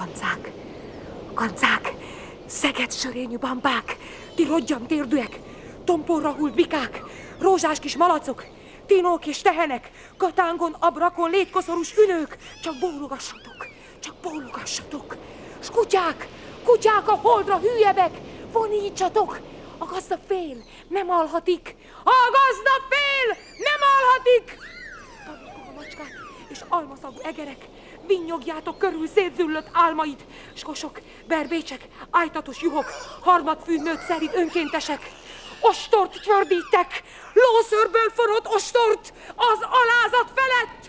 kancák, Szeged sörényű bambák, ti rodgyam térdűek, tomporra hult bikák, rózsás kis malacok, tinók és tehenek, katángon, abrakon, létkoszorús ünők, csak bólogassatok, s kutyák a holdra hülyebek, vonítsatok, a gazda fél nem alhatik, Tanulkok a macskák és almaszagú egerek, vinnyogjátok körül szétzüllött álmait, s kosok, berbécsek, ájtatos juhok, harmadfű nőtt szerint önkéntesek, ostort csördítek, lószőrből forrott ostort az alázat felett!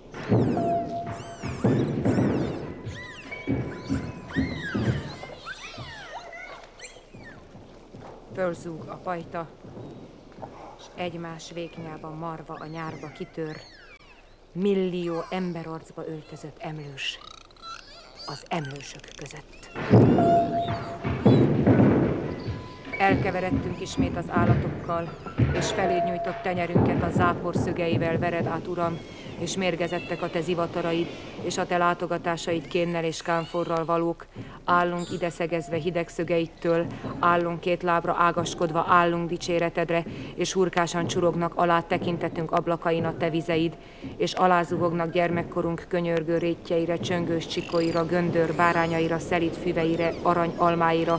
Fölzúg a pajta, s egymás véknyában marva a nyárba kitör, millió emberarcba öltözött emlős az emlősök között. Elkeveredtünk ismét az állatokkal, és feléd nyújtott tenyerünket a zápor szögeivel vered át, Uram, és mérgezettek a te zivataraid, és a te látogatásaid kénnel és kámforral valók. Állunk ide szegezve hideg szögeittől, állunk két lábra ágaskodva, állunk dicséretedre, és hurkásan csurognak alá tekintetünk ablakain a te vizeid, és alázuhognak gyermekkorunk könyörgő rétjeire, csöngős csikóira, göndör bárányaira, szelíd füveire, arany almáira.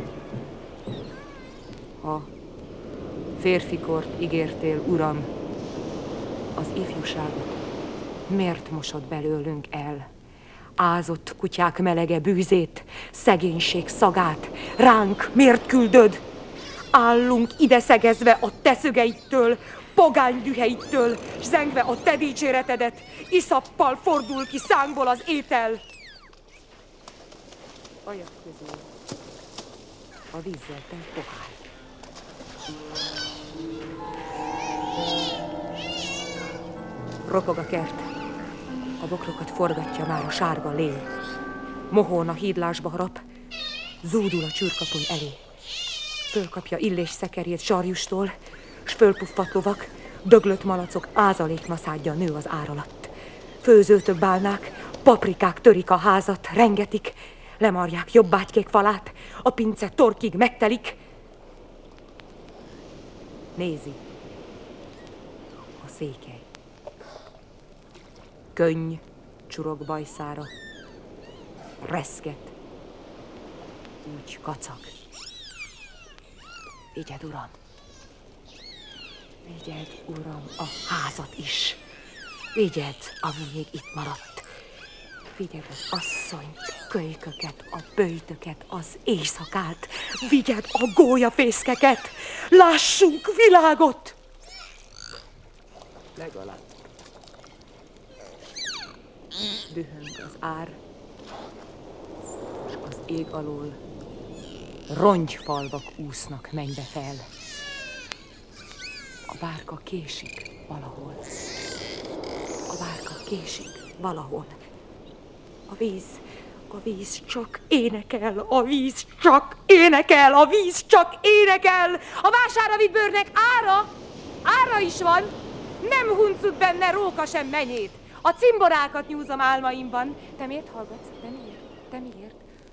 Ha férfikort ígértél, Uram, az ifjúságot miért mosod belőlünk el? Ázott kutyák melege bűzét, szegénység szagát ránk miért küldöd? Állunk ide szegezve a te szögeittől, pogány düheittől, s zengve a te dicséretedet, iszappal fordul ki szánkból az étel. Ajak közül a vízzel telt pohár. Ropog a kert, a bokrokat forgatja már a sárga lé. Mohón a hídlásba harap, zúdul a csürkapun elé. Fölkapja illés szekerét sarjustól, s fölpuffat lovak, döglött malacok ázaléknaszádja nő az ár alatt. Főzőtök bálnák, paprikák törik a házat, rengetik, lemarják jobbágykék falát, a pince torkig megtelik. Nézi a székely. Könny csurog bajszára, reszket, úgy kacag. Vigyed, Uram! Vigyed, Uram, a házat is! Vigyed, ami még itt maradt! Vigyed az asszonyt, kölyköket, a böjtöket, az éjszakát! Vigyed a gólyafészkeket! Lássunk világot! Legalább. Dühöng az ár, és az ég alól rongyfalvak úsznak mennybe fel. A bárka késik valahol. A bárka késik valahol. A víz csak énekel, a víz csak énekel, a víz csak énekel. A vására vitt bőrnek ára is van, nem huncut benne róka sem menyét. A cimborákat nyúzom álmaimban. Te miért hallgatsz? Te miért?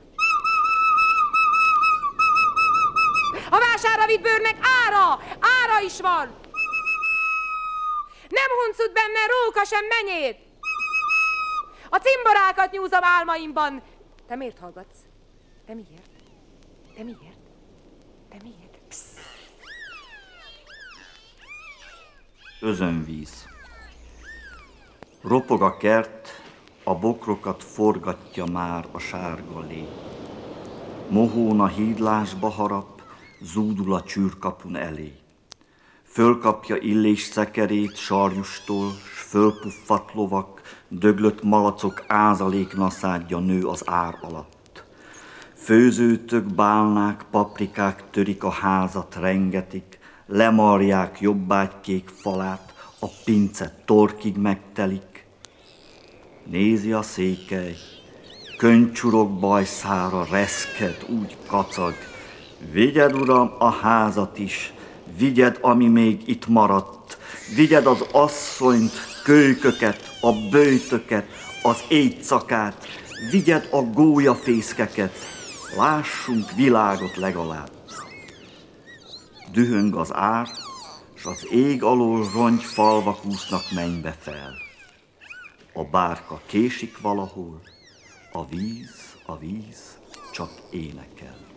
A vására vitt bőrnek ára is van. Nem huncut benne róka sem menyét. A cimborákat nyúzom álmaimban. Te miért hallgatsz? Te miért? Psz. Özönvíz. Ropog a kert, a bokrokat forgatja már a sárga lé. Mohón a hídlásba harap, zúdul a csürkapun elé. Fölkapja illés szekerét sarjustól, s fölpuffat lovak, döglött malacok ázaléknaszádja nő az ár alatt. Főzőtök, bálnák, paprikák törik a házat, rengetik, lemarják jobbágykék falát, a pince torkig megtelik. Nézi a székely, könycsurog bajszára, reszked, úgy kacag. Vigyed, Uram, a házat is, vigyed, ami még itt maradt, vigyed az asszonyt, kölyköket, a böjtöket, az éjszakát, vigyed a gólyafészkeket, lássunk világot legalább. Dühöng az ár, s az ég alól rongyfalvak úsznak mennybe fel. A bárka késik valahol, a víz csak énekel.